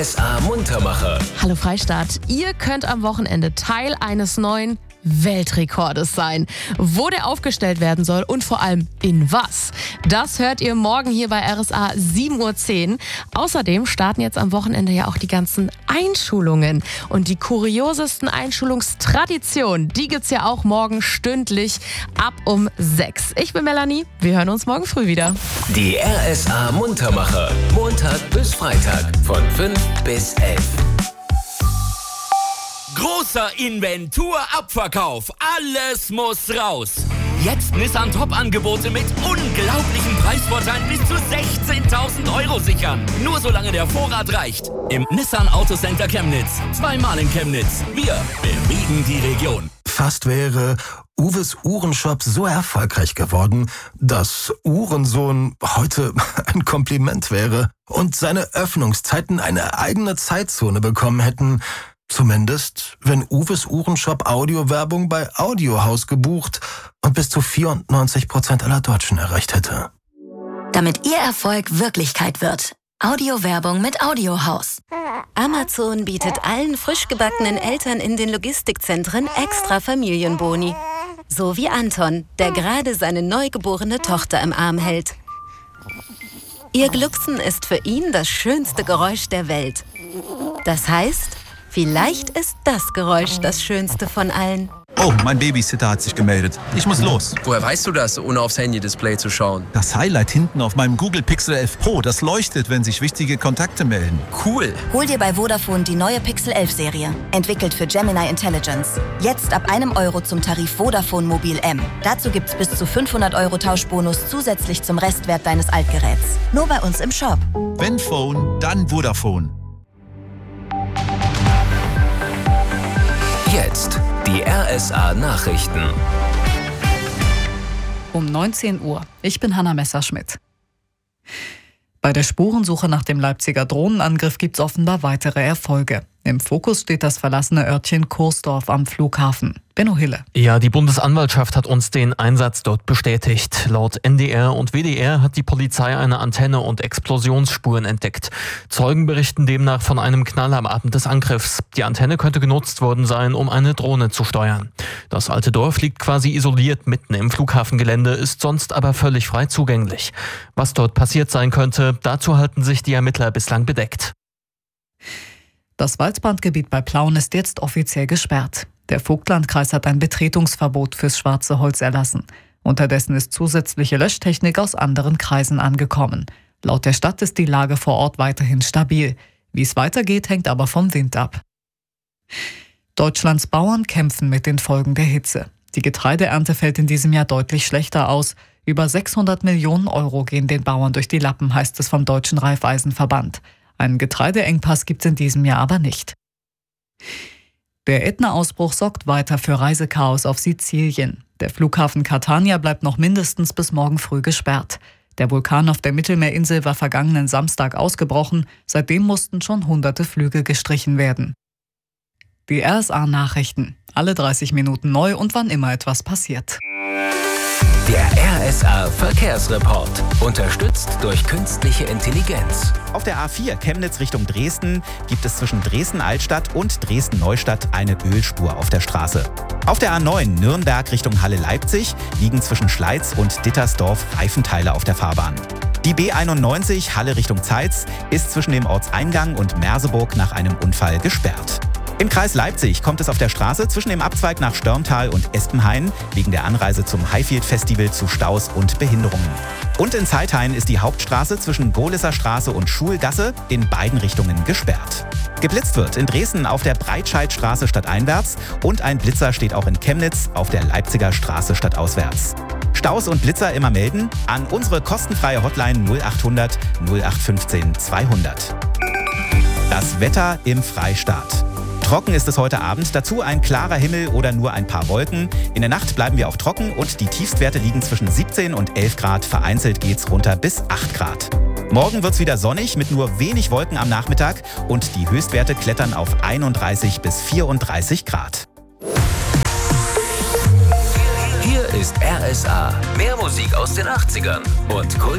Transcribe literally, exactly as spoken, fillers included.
S A Muntermacher. Hallo Freistadt, ihr könnt am Wochenende Teil eines neuen Weltrekordes sein. Wo der aufgestellt werden soll und vor allem in was. Das hört ihr morgen hier bei R S A sieben Uhr zehn. Außerdem starten jetzt am Wochenende ja auch die ganzen Einschulungen. Und die kuriosesten Einschulungstraditionen, die gibt's ja auch morgen stündlich ab um sechs. Ich bin Melanie, wir hören uns morgen früh wieder. Die R S A Muntermacher. Montag bis Freitag von fünf bis elf. Großer Inventurabverkauf. Alles muss raus. Jetzt Nissan Top-Angebote mit unglaublichen Preisvorteilen bis zu sechzehntausend Euro sichern. Nur solange der Vorrat reicht. Im Nissan Autocenter Chemnitz. Zweimal in Chemnitz. Wir bewegen die Region. Fast wäre Uwes Uhrenshop so erfolgreich geworden, dass Uhrensohn heute ein Kompliment wäre und seine Öffnungszeiten eine eigene Zeitzone bekommen hätten. Zumindest, wenn Uwes Uhrenshop Audiowerbung bei Audiohaus gebucht und bis zu vierundneunzig Prozent aller Deutschen erreicht hätte. Damit Ihr Erfolg Wirklichkeit wird. Audiowerbung mit Audiohaus. Amazon bietet allen frisch gebackenen Eltern in den Logistikzentren extra Familienboni. So wie Anton, der gerade seine neugeborene Tochter im Arm hält. Ihr Glucksen ist für ihn das schönste Geräusch der Welt. Das heißt, vielleicht ist das Geräusch das schönste von allen. Oh, mein Babysitter hat sich gemeldet. Ich muss los. Woher weißt du das, ohne aufs Handy-Display zu schauen? Das Highlight hinten auf meinem Google Pixel elf Pro, das leuchtet, wenn sich wichtige Kontakte melden. Cool. Hol dir bei Vodafone die neue Pixel elf Serie. Entwickelt für Gemini Intelligence. Jetzt ab einem Euro zum Tarif Vodafone Mobil M. Dazu gibt's bis zu fünfhundert Euro Tauschbonus zusätzlich zum Restwert deines Altgeräts. Nur bei uns im Shop. Wenn Phone, dann Vodafone. Jetzt die R S A Nachrichten. Um neunzehn Uhr. Ich bin Hanna Messerschmidt. Bei der Spurensuche nach dem Leipziger Drohnenangriff gibt es offenbar weitere Erfolge. Im Fokus steht das verlassene Örtchen Kursdorf am Flughafen. Benno Hille. Ja, die Bundesanwaltschaft hat uns den Einsatz dort bestätigt. Laut N D R und W D R hat die Polizei eine Antenne und Explosionsspuren entdeckt. Zeugen berichten demnach von einem Knall am Abend des Angriffs. Die Antenne könnte genutzt worden sein, um eine Drohne zu steuern. Das alte Dorf liegt quasi isoliert mitten im Flughafengelände, ist sonst aber völlig frei zugänglich. Was dort passiert sein könnte, dazu halten sich die Ermittler bislang bedeckt. Das Waldbrandgebiet bei Plauen ist jetzt offiziell gesperrt. Der Vogtlandkreis hat ein Betretungsverbot fürs schwarze Holz erlassen. Unterdessen ist zusätzliche Löschtechnik aus anderen Kreisen angekommen. Laut der Stadt ist die Lage vor Ort weiterhin stabil. Wie es weitergeht, hängt aber vom Wind ab. Deutschlands Bauern kämpfen mit den Folgen der Hitze. Die Getreideernte fällt in diesem Jahr deutlich schlechter aus. Über sechshundert Millionen Euro gehen den Bauern durch die Lappen, heißt es vom Deutschen Raiffeisenverband. Einen Getreideengpass gibt es in diesem Jahr aber nicht. Der Ätna-Ausbruch sorgt weiter für Reisechaos auf Sizilien. Der Flughafen Catania bleibt noch mindestens bis morgen früh gesperrt. Der Vulkan auf der Mittelmeerinsel war vergangenen Samstag ausgebrochen. Seitdem mussten schon hunderte Flüge gestrichen werden. Die R S A-Nachrichten. Alle dreißig Minuten neu und wann immer etwas passiert. Der R S A Verkehrsreport. Unterstützt durch künstliche Intelligenz. Auf der A vier Chemnitz Richtung Dresden gibt es zwischen Dresden-Altstadt und Dresden-Neustadt eine Ölspur auf der Straße. Auf der A neun Nürnberg Richtung Halle-Leipzig liegen zwischen Schleiz und Dittersdorf Reifenteile auf der Fahrbahn. Die B einundneunzig Halle Richtung Zeitz ist zwischen dem Ortseingang und Merseburg nach einem Unfall gesperrt. Im Kreis Leipzig kommt es auf der Straße zwischen dem Abzweig nach Störmtal und Espenhain wegen der Anreise zum Highfield Festival zu Staus und Behinderungen. Und in Zeithain ist die Hauptstraße zwischen Gohlisser Straße und Schulgasse in beiden Richtungen gesperrt. Geblitzt wird in Dresden auf der Breitscheidstraße stadteinwärts und ein Blitzer steht auch in Chemnitz auf der Leipziger Straße stadtauswärts. Staus und Blitzer immer melden an unsere kostenfreie Hotline null achthundert null acht fünfzehn zweihundert. Das Wetter im Freistaat. Trocken ist es heute Abend, dazu ein klarer Himmel oder nur ein paar Wolken. In der Nacht bleiben wir auch trocken und die Tiefstwerte liegen zwischen siebzehn und elf Grad. Vereinzelt geht's runter bis acht Grad. Morgen wird's wieder sonnig mit nur wenig Wolken am Nachmittag und die Höchstwerte klettern auf einunddreißig bis vierunddreißig Grad. Hier ist R S A. Mehr Musik aus den achtzigern und Kult